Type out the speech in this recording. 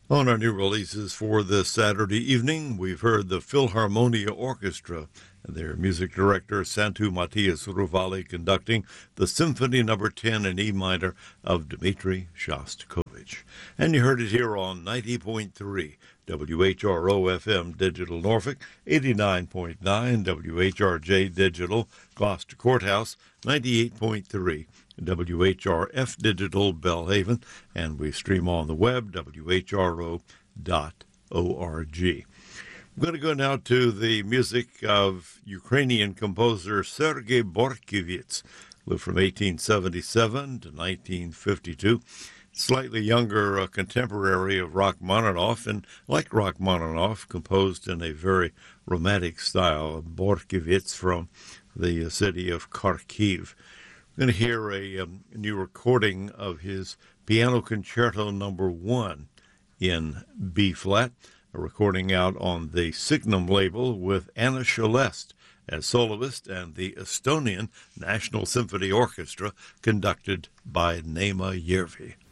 On our new releases for this Saturday evening, we've heard the Philharmonia Orchestra and their music director Santu Matias Ruvali conducting the Symphony No. 10 in E minor of Dmitri Shostakovich. And you heard it here on 90.3 WHRO-FM Digital Norfolk, 89.9 WHRJ Digital Gloucester Courthouse, 98.3 WHRF Digital Belhaven, and we stream on the web, whro.org. I'm going to go now to the music of Ukrainian composer Sergei Borkevich, lived from 1877 to 1952. Slightly younger contemporary of Rachmaninoff, and like Rachmaninoff, composed in a very romantic style. Borkevich from the city of Kharkiv. We're going to hear a new recording of his Piano Concerto No. 1 in B-flat, a recording out on the Signum label with Anna Shelest as soloist and the Estonian National Symphony Orchestra conducted by Naima Järvi.